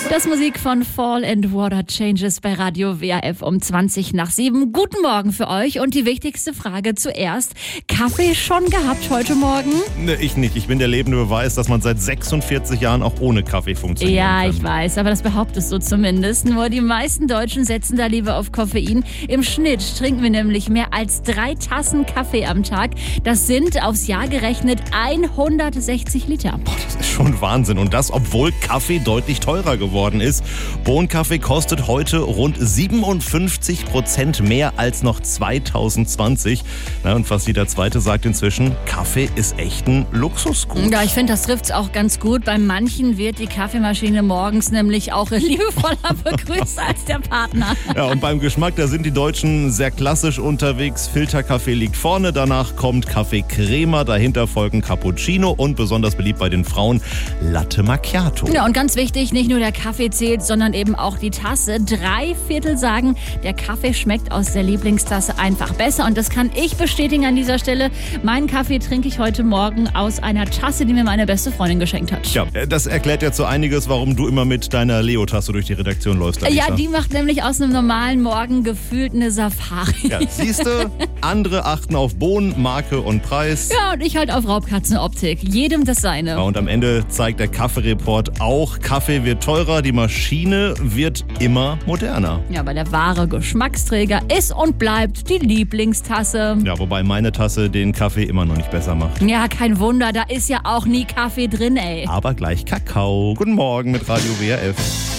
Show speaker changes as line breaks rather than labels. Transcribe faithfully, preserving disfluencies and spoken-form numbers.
Das Musik von Fall and Water Changes bei Radio W R F um zwanzig nach sieben. Guten Morgen für euch und die wichtigste Frage zuerst. Kaffee schon gehabt heute Morgen?
Ne, ich nicht. Ich bin der lebende Beweis, dass man seit sechsundvierzig Jahren auch ohne Kaffee funktioniert.
Ja,
kann.
ich weiß, aber das behauptest du zumindest. Nur die meisten Deutschen setzen da lieber auf Koffein. Im Schnitt trinken wir nämlich mehr als drei Tassen Kaffee am Tag. Das sind aufs Jahr gerechnet hundertsechzig Liter.
Boah, das ist schon Wahnsinn. Und das, obwohl Kaffee deutlich teurer geworden ist. Bohnenkaffee kostet heute rund siebenundfünfzig Prozent mehr als noch zweitausendzwanzig. Na, und fast jeder Zweite sagt inzwischen, Kaffee ist echt ein Luxusgut.
Ja, ich finde, das trifft es auch ganz gut. Bei manchen wird die Kaffeemaschine morgens nämlich auch liebevoller begrüßt als der Partner.
Ja, und beim Geschmack, da sind die Deutschen sehr klassisch unterwegs. Filterkaffee liegt vorne, danach kommt Kaffee Crema, dahinter folgen Cappuccino und besonders beliebt bei den Frauen Latte Macchiato.
Ja, und ganz wichtig, nicht nur der Kaffee zählt, sondern eben auch die Tasse. Drei Viertel sagen, der Kaffee schmeckt aus der Lieblingstasse einfach besser. Und das kann ich bestätigen an dieser Stelle. Meinen Kaffee trinke ich heute Morgen aus einer Tasse, die mir meine beste Freundin geschenkt hat.
Ja, das erklärt jetzt so einiges, warum du immer mit deiner Leo-Tasse durch die Redaktion läufst, Larissa.
Ja, die macht nämlich aus einem normalen Morgen gefühlt eine Safari.
Ja, siehst du, andere achten auf Bohnen, Marke und Preis.
Ja, und ich halt auf Raubkatzenoptik. Jedem das seine.
Ja, und am Ende zeigt der Kaffeereport auch, Kaffee wird teurer, die Maschine wird immer moderner.
Ja, aber der wahre Geschmacksträger ist und bleibt die Lieblingstasse.
Ja, wobei meine Tasse den Kaffee immer noch nicht besser macht.
Ja, kein Wunder, da ist ja auch nie Kaffee drin, ey.
Aber gleich Kakao. Guten Morgen mit Radio W R F.